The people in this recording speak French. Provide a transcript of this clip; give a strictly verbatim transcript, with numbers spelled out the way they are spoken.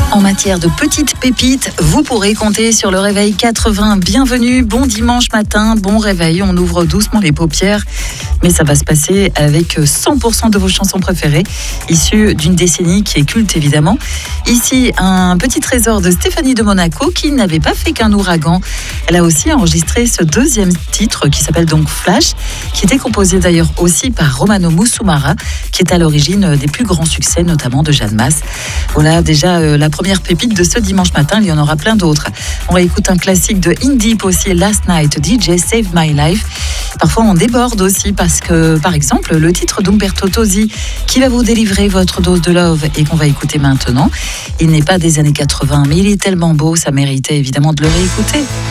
En matière de petites pépites, vous pourrez compter sur le Réveil quatre-vingts. Bienvenue, bon dimanche matin, bon réveil. On ouvre doucement les paupières, mais ça va se passer avec cent pour cent de vos chansons préférées, issues d'une décennie qui est culte évidemment. Ici, un petit trésor de Stéphanie de Monaco qui n'avait pas fait qu'un ouragan. Elle a aussi enregistré ce deuxième titre qui s'appelle donc Flash, qui était composé d'ailleurs aussi par Romano Musumara, qui est à l'origine des plus grands succès, notamment de Jeanne Masse. Voilà déjà euh, la première pépite de ce dimanche matin, il y en aura plein d'autres. On réécoute un classique de In Deep aussi, Last Night, D J Save My Life. Parfois on déborde aussi parce que, par exemple, le titre d'Umberto Tozzi, qui va vous délivrer votre dose de love et qu'on va écouter maintenant, il n'est pas des années quatre-vingts, mais il est tellement beau, ça méritait évidemment de le réécouter.